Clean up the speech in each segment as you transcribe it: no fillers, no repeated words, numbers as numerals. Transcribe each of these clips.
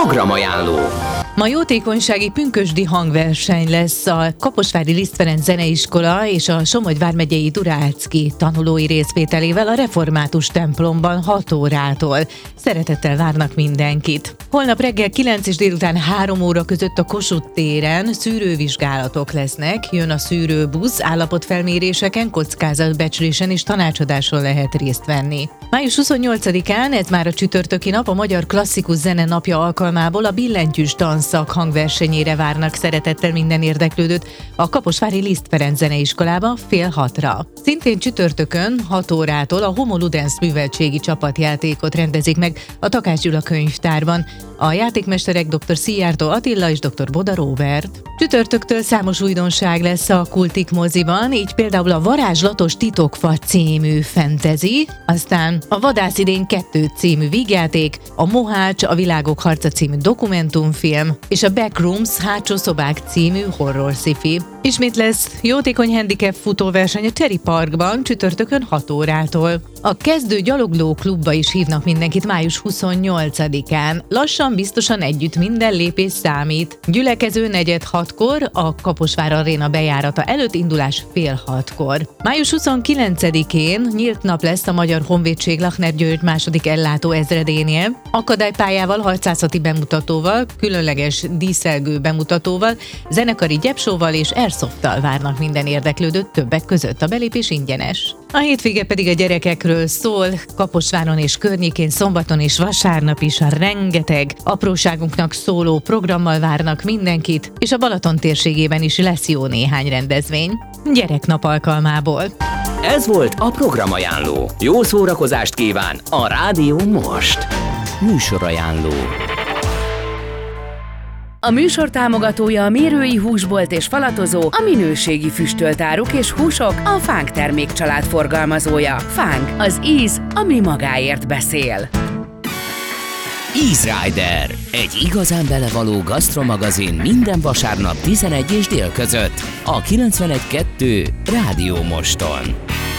Programajánló. Ma jótékonysági pünkösdi hangverseny lesz a Kaposvári Liszt Ferenc Zeneiskola és a Somogy vármegyei Durácki tanulói részvételével a református templomban 6 órától. Szeretettel várnak mindenkit. Holnap reggel 9 és délután 3 óra között a Kossuth téren szűrővizsgálatok lesznek, jön a szűrőbusz, állapotfelméréseken, kockázatbecslésen és tanácsadáson lehet részt venni. Május 28-án, ez már a csütörtöki nap, a Magyar Klasszikus Zene Napja alkalmából a billentyűs tanszak hangversenyére várnak szeretettel minden érdeklődőt a Kaposvári Liszt Ferenc Zeneiskolába fél 6-ra. Szintén csütörtökön 6 órától a Homo Ludens műveltségi csapatjátékot rendezik meg a Takács Gyula könyvtárban. A játékmesterek dr. Szijjártó Attila és dr. Boda Róbert. Csütörtöktől számos újdonság lesz a Kultik moziban, így például a Varázslatos titokfa című fantasy, aztán a Vadász idén 2 című vígjáték, a Mohács, a Világok harca című dokumentumfilm, és a Backrooms hátsó szobák című horror sci-fi. Ismét lesz jótékony handicap futóverseny a Cherry Parkban csütörtökön 6 órától. A kezdő gyalogló klubba is hívnak mindenkit május 28-án. Lassan, biztosan együtt minden lépés számít. Gyülekező 4:30-kor, a Kaposvár Aréna bejárata előtt, indulás fél 6-kor. Május 29-én nyílt nap lesz a Magyar Honvédség Lachner György második ellátó ezredénél. Akadálypályával, harcászati bemutatóval, különleges díszelgő bemutatóval, zenekari gyepsóval és airsofttal várnak minden érdeklődőt, többek között a belépés ingyenes. A hétvége pedig a gyerekekről szól, Kaposváron és környékén szombaton és vasárnap is a rengeteg apróságunknak szóló programmal várnak mindenkit, és a Balaton térségében is lesz jó néhány rendezvény gyereknap alkalmából. Ez volt a Programajánló. Jó szórakozást kíván a Rádió Most. Műsorajánló. A műsor támogatója a Mérői Húsbolt és Falatozó, a minőségi füstöltáruk és húsok, a Fánk termékcsalád forgalmazója. Fánk, az íz, ami magáért beszél. Easy Rider, egy igazán belevaló gasztromagazin minden vasárnap 11 és dél között a 91.2 Rádió Moston.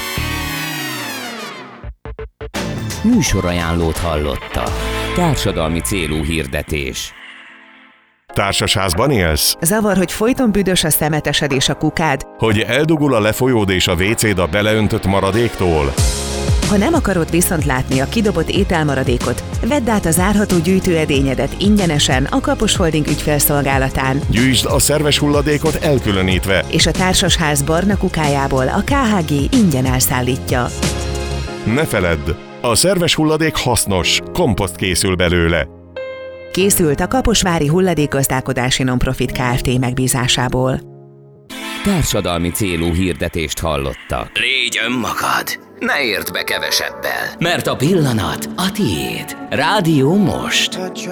Műsorajánlót hallotta. Társadalmi célú hirdetés. Társasházban élsz? Zavar, hogy folyton büdös a szemetesed és a kukád? Hogy eldugul a lefolyód és a WC-d a beleöntött maradéktól? Ha nem akarod viszont látni a kidobott ételmaradékot, vedd át a zárható gyűjtőedényedet ingyenesen a Kapos Holding ügyfélszolgálatán. Gyűjtsd a szerves hulladékot elkülönítve, És a társasház barna kukájából a KHG ingyen elszállítja. ne feledd, a szerves hulladék hasznos, komposzt készül belőle. Készült a Kaposvári Hulladékgazdálkodási Nonprofit Kft. Megbízásából. Társadalmi célú hirdetést hallottak. Légy önmagad! Ne érd be kevesebbel, mert a pillanat a tiéd. Rádió Most.